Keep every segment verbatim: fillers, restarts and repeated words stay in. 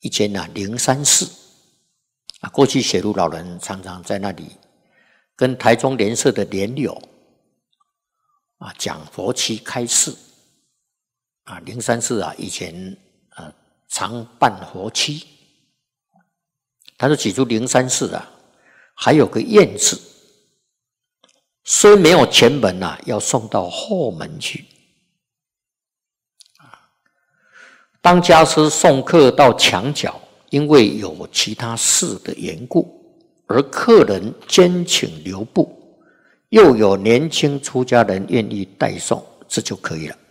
一间啊灵山寺啊，过去写入老人常常在那里跟台中莲社的莲友啊讲佛七开示啊。灵山寺啊以前啊常办佛七，他就举出灵山寺啊还有个燕字，虽没有前门啊，要送到后门去。当家师送客到墙角，因为有其他事的缘故，而客人坚请留步，又有年轻出家人愿意代送，这就可以了。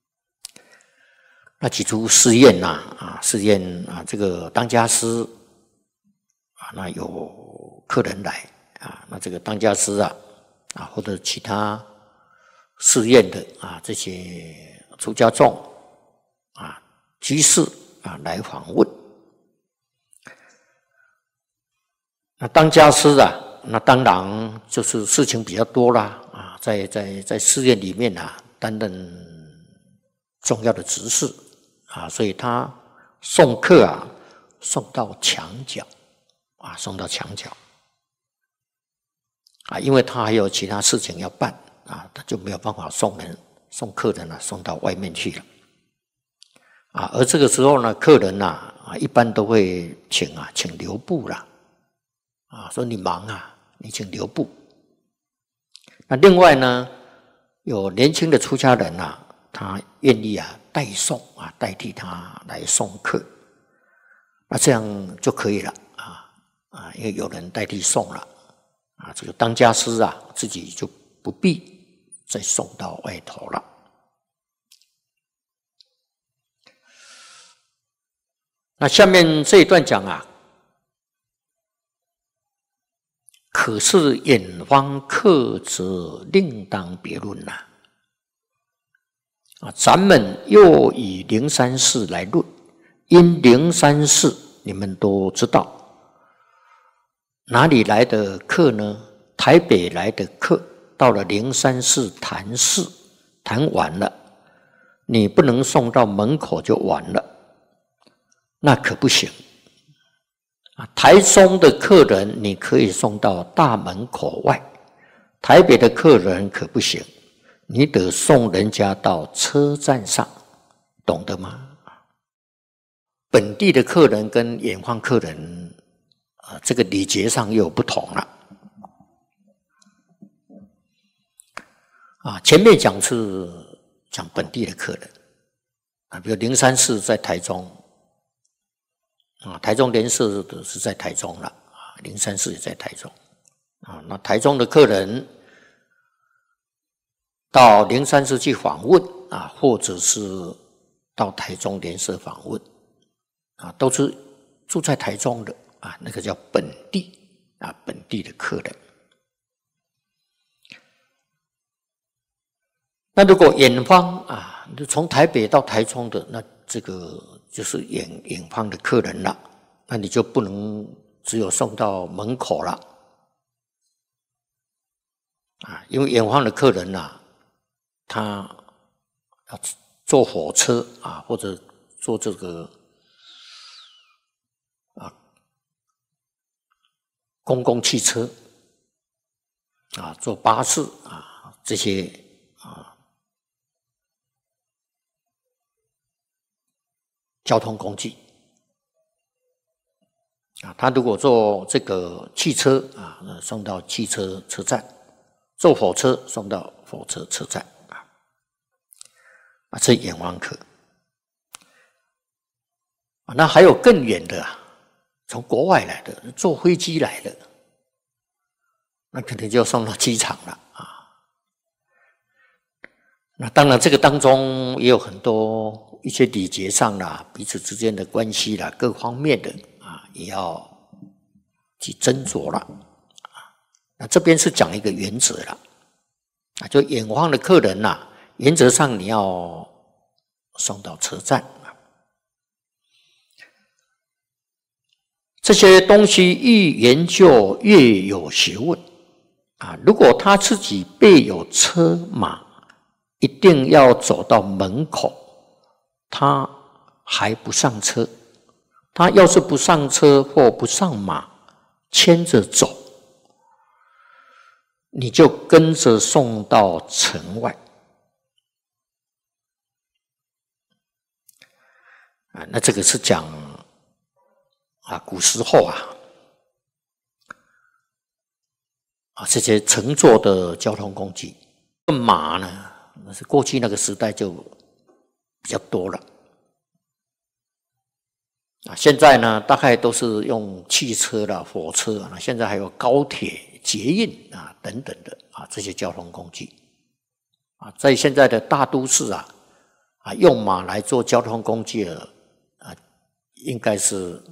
那起初试验呐，啊，试验啊，这个当家师啊，那有客人来啊，那这个当家师啊，啊或者其他试验的啊这些出家众啊。居士啊来访问，那当家师啊，那当然就是事情比较多啦啊，在在在寺院里面啊担任重要的执事啊，所以他送客啊送到墙角啊，送到墙角啊，因为他还有其他事情要办啊，他就没有办法送人送客人啊送到外面去了。啊，而这个时候呢，客人呐啊，一般都会请啊，请留步啦，啊，说你忙啊，你请留步。那另外呢，有年轻的出家人呐、啊，他愿意啊代送啊，代替他来送客，那这样就可以了啊啊，因为有人代替送了啊，这个当家师啊，自己就不必再送到外头了。那下面这一段讲啊，可是远方客则另当别论呐、啊。啊，咱们又以灵山寺来论，因灵山寺你们都知道，哪里来的客呢？台北来的客到了灵山寺谈事，谈完了，你不能送到门口就完了。那可不行啊！台中的客人你可以送到大门口外，台北的客人可不行，你得送人家到车站上，懂得吗？本地的客人跟远方客人，啊，这个礼节上又有不同了。啊，前面讲是讲本地的客人啊，比如灵山寺在台中。啊，台中莲社的是在台中了啊，灵山寺也在台中啊。那台中的客人到灵山寺去访问啊，或者是到台中莲社访问啊，都是住在台中的啊，那个叫本地啊，本地的客人。那如果远方啊，从台北到台中的，那这个就是远远方的客人了，那你就不能只有送到门口了啊，因为远方的客人呐，他要坐火车啊，或者坐这个啊公共汽车啊，坐巴士啊这些啊。交通工具啊，他如果坐这个汽车啊，送到汽车车站；坐火车送到火车车站啊，啊，这远方客啊，那还有更远的啊，从国外来的，坐飞机来的，那可能就要送到机场了啊。那当然，这个当中也有很多。一些礼节上啦，彼此之间的关系啦，各方面的啊，也要去斟酌了啊。那这边是讲一个原则了啊，就远方的客人呐，原则上你要送到车站啊。这些东西愈研究越有学问啊。如果他自己备有车马，一定要走到门口。他还不上车， 他要是不上车或不上马，牵着走，你就跟着送到城外。啊，那这个是讲啊，古时候啊，啊这些乘坐的交通工具，马呢，那是过去那个时代就比较多了。啊，现在呢，大概都是用汽车啦、火车啊，现在还有高铁、捷运啊等等的啊这些交通工具。啊，在现在的大都市啊，啊用马来做交通工具的啊，应该是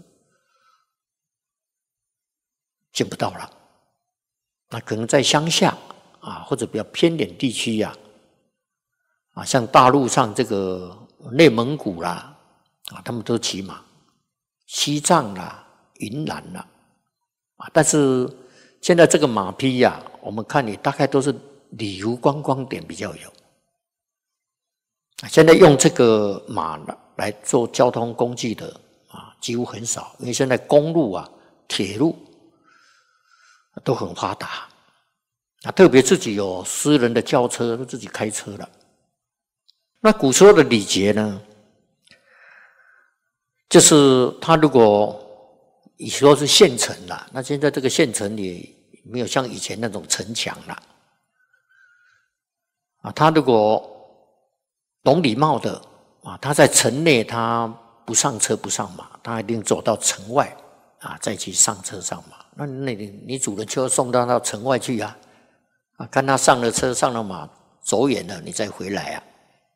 见不到了。那可能在乡下啊，或者比较偏远地区呀，啊，像大陆上这个内蒙古啦，啊，他们都骑马。西藏啦、云南啦，啊，但是现在这个马匹呀、啊，我们看你大概都是旅游观光点比较有。现在用这个马来做交通工具的啊，几乎很少，因为现在公路啊、铁路都很发达，啊，特别自己有私人的轿车，都自己开车了。那古时候的礼节呢？就是他如果你说是县城啦，那现在这个县城也没有像以前那种城墙啦。啊，他如果懂礼貌的啊，他在城内他不上车不上马，他一定走到城外啊，再去上车上马。那那你你主人就要送他到城外去啊，啊，看他上了车上了马走远了，你再回来啊。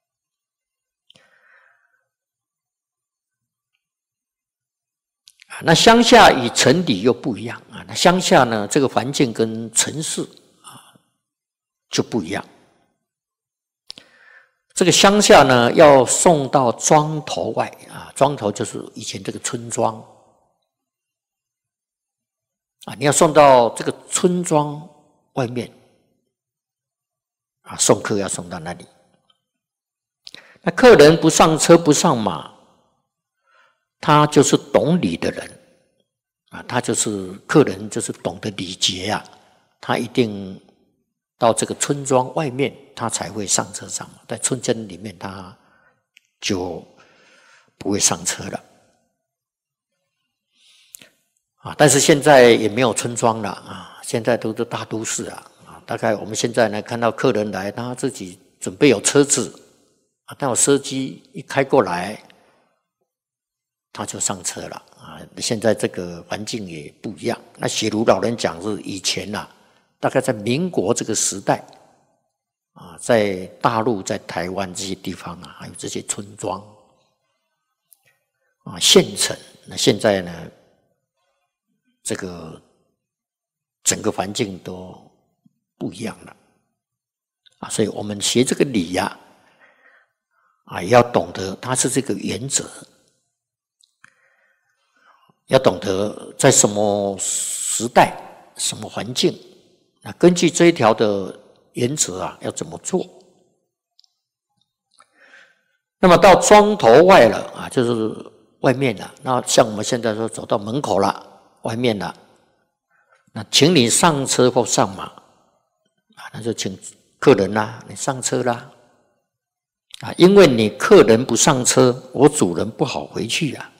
那乡下与城里又不一样啊。那乡下呢，这个环境跟城市啊就不一样。这个乡下呢，要送到庄头外啊，庄头就是以前这个村庄啊，你要送到这个村庄外面啊，送客要送到那里。那客人不上车不上马，他就是懂礼的人啊，他就是客人，就是懂得礼节啊，他一定到这个村庄外面，他才会上车上马。在村镇里面，他就不会上车了啊。但是现在也没有村庄了啊，现在都是大都市啊啊。大概我们现在呢，看到客人来，他自己准备有车子啊，但有司机一开过来，他就上车了啊！现在这个环境也不一样。那写如老人讲是以前啊，大概在民国这个时代啊，在大陆、在台湾这些地方啊，还有这些村庄啊、县城。那现在呢，这个整个环境都不一样了啊，所以我们学这个礼呀、啊，啊，也要懂得它是这个原则。要懂得在什么时代、什么环境，那根据这一条的原则啊，要怎么做？那么到庄头外了啊，就是外面了。那像我们现在说走到门口了，外面了，那请你上车或上马啊，那就请客人啦，你上车啦啊，因为你客人不上车，我主人不好回去啊。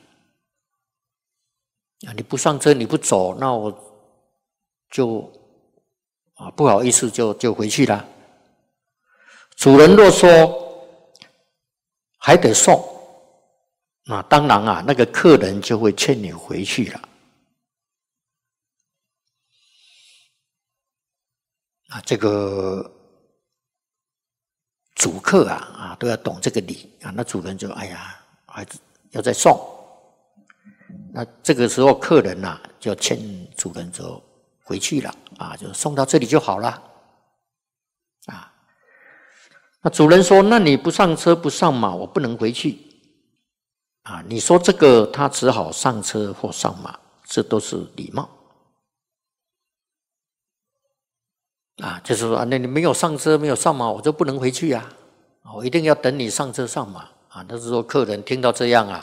啊，你不上车，你不走，那我就啊不好意思就，就就回去了。主人若说还得送，那当然啊，那个客人就会劝你回去了。啊，这个主客啊啊都要懂这个理啊。那主人就哎呀，还要再送。那这个时候客人啊就劝主人就回去了啊，就送到这里就好了啊。那主人说：“那你不上车不上马，我不能回去啊。”你说这个，他只好上车或上马，这都是礼貌啊。就是说啊，那你没有上车没有上马，我就不能回去啊，我一定要等你上车上马啊。那是说客人听到这样啊。